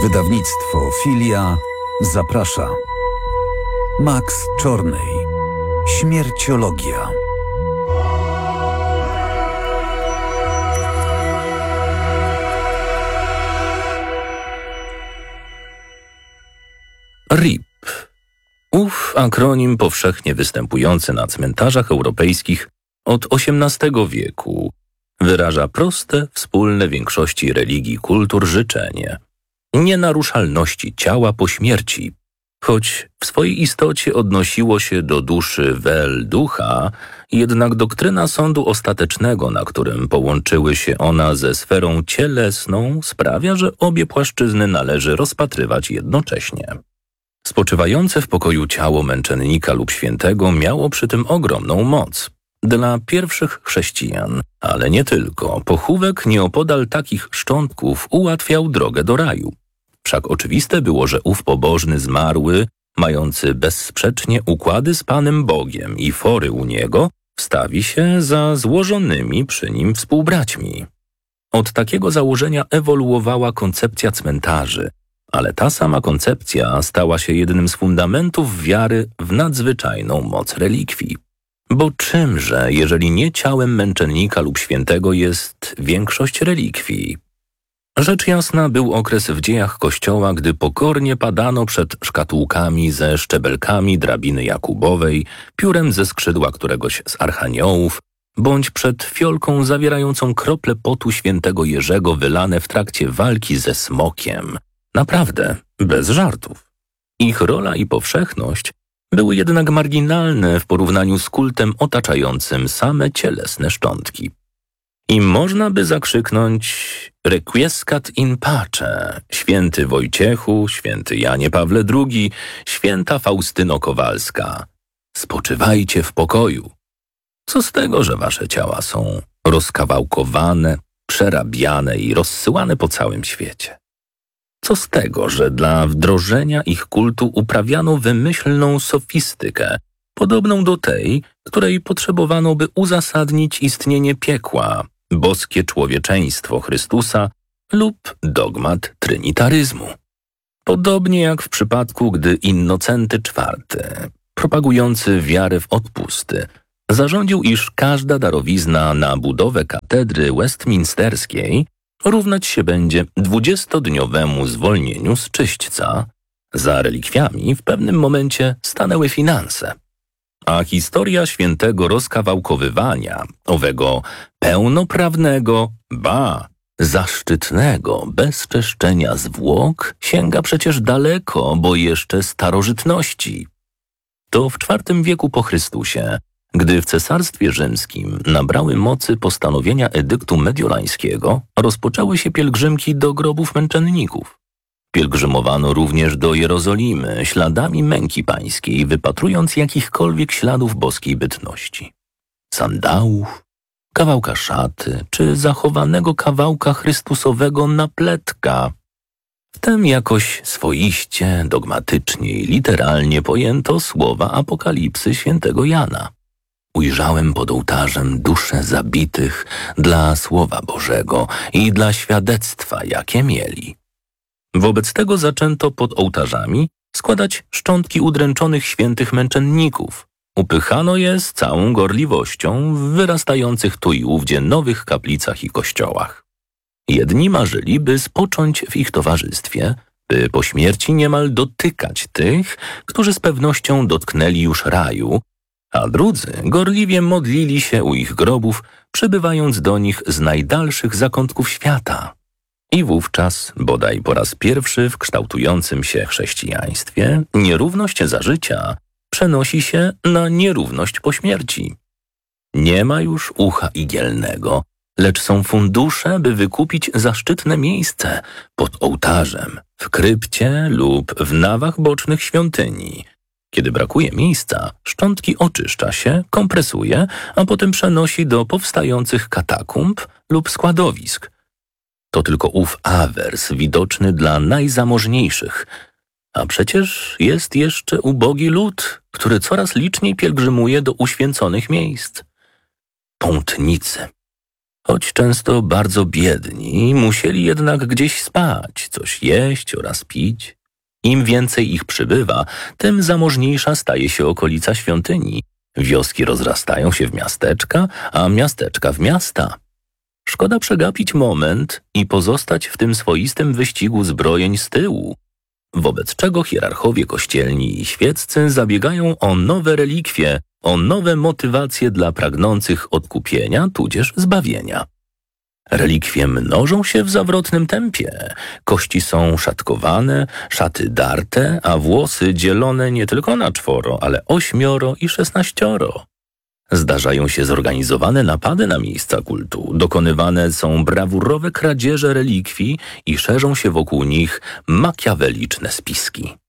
Wydawnictwo Filia zaprasza. Max Czornej. Śmierciologia. RIP. Ów akronim powszechnie występujący na cmentarzach europejskich od XVIII wieku wyraża proste, wspólne większości religii kultur życzenie nienaruszalności ciała po śmierci, choć w swojej istocie odnosiło się do duszy ducha, jednak doktryna sądu ostatecznego, na którym połączyły się ona ze sferą cielesną, sprawia, że obie płaszczyzny należy rozpatrywać jednocześnie. Spoczywające w pokoju ciało męczennika lub świętego miało przy tym ogromną moc. Dla pierwszych chrześcijan, ale nie tylko, pochówek nieopodal takich szczątków ułatwiał drogę do raju. Wszak oczywiste było, że ów pobożny zmarły, mający bezsprzecznie układy z Panem Bogiem i fory u Niego, wstawi się za złożonymi przy Nim współbraćmi. Od takiego założenia ewoluowała koncepcja cmentarzy, ale ta sama koncepcja stała się jednym z fundamentów wiary w nadzwyczajną moc relikwii. Bo czymże, jeżeli nie ciałem męczennika lub świętego, jest większość relikwii? Rzecz jasna, był okres w dziejach Kościoła, gdy pokornie padano przed szkatułkami ze szczebelkami drabiny Jakubowej, piórem ze skrzydła któregoś z archaniołów, bądź przed fiolką zawierającą krople potu świętego Jerzego wylane w trakcie walki ze smokiem. Naprawdę, bez żartów. Ich rola i powszechność były jednak marginalne w porównaniu z kultem otaczającym same cielesne szczątki. I można by zakrzyknąć requiescat in pace, święty Wojciechu, święty Janie Pawle II, święta Faustyno Kowalska. Spoczywajcie w pokoju. Co z tego, że wasze ciała są rozkawałkowane, przerabiane i rozsyłane po całym świecie? Co z tego, że dla wdrożenia ich kultu uprawiano wymyślną sofistykę, podobną do tej, której potrzebowano, by uzasadnić istnienie piekła, boskie człowieczeństwo Chrystusa lub dogmat trynitaryzmu. Podobnie jak w przypadku, gdy Innocenty IV, propagujący wiarę w odpusty, zarządził, iż każda darowizna na budowę katedry westminsterskiej równać się będzie 20-dniowemu zwolnieniu z czyśćca, za relikwiami w pewnym momencie stanęły finanse. A historia świętego rozkawałkowywania, owego pełnoprawnego, zaszczytnego bezczeszczenia zwłok, sięga przecież daleko, bo jeszcze starożytności. To w IV wieku po Chrystusie, gdy w Cesarstwie Rzymskim nabrały mocy postanowienia edyktu mediolańskiego, rozpoczęły się pielgrzymki do grobów męczenników. Pielgrzymowano również do Jerozolimy śladami męki pańskiej, wypatrując jakichkolwiek śladów boskiej bytności. Sandałów, kawałka szaty czy zachowanego kawałka chrystusowego napletka. Wtem jakoś swoiście, dogmatycznie i literalnie pojęto słowa Apokalipsy świętego Jana. Ujrzałem pod ołtarzem dusze zabitych dla Słowa Bożego i dla świadectwa, jakie mieli. Wobec tego zaczęto pod ołtarzami składać szczątki udręczonych świętych męczenników. Upychano je z całą gorliwością w wyrastających tu i ówdzie nowych kaplicach i kościołach. Jedni marzyli, by spocząć w ich towarzystwie, by po śmierci niemal dotykać tych, którzy z pewnością dotknęli już raju, a drudzy gorliwie modlili się u ich grobów, przybywając do nich z najdalszych zakątków świata. I wówczas, bodaj po raz pierwszy w kształtującym się chrześcijaństwie, nierówność za życia przenosi się na nierówność po śmierci. Nie ma już ucha igielnego, lecz są fundusze, by wykupić zaszczytne miejsce pod ołtarzem, w krypcie lub w nawach bocznych świątyni. Kiedy brakuje miejsca, szczątki oczyszcza się, kompresuje, a potem przenosi do powstających katakumb lub składowisk. To tylko ów awers widoczny dla najzamożniejszych. A przecież jest jeszcze ubogi lud, który coraz liczniej pielgrzymuje do uświęconych miejsc. Pątnicy. Choć często bardzo biedni, musieli jednak gdzieś spać, coś jeść oraz pić. Im więcej ich przybywa, tym zamożniejsza staje się okolica świątyni. Wioski rozrastają się w miasteczka, a miasteczka w miasta. Szkoda przegapić moment i pozostać w tym swoistym wyścigu zbrojeń z tyłu, wobec czego hierarchowie kościelni i świeccy zabiegają o nowe relikwie, o nowe motywacje dla pragnących odkupienia tudzież zbawienia. Relikwie mnożą się w zawrotnym tempie. Kości są szatkowane, szaty darte, a włosy dzielone nie tylko na 4, ale 8 i 16. Zdarzają się zorganizowane napady na miejsca kultu, dokonywane są brawurowe kradzieże relikwii i szerzą się wokół nich makiaweliczne spiski.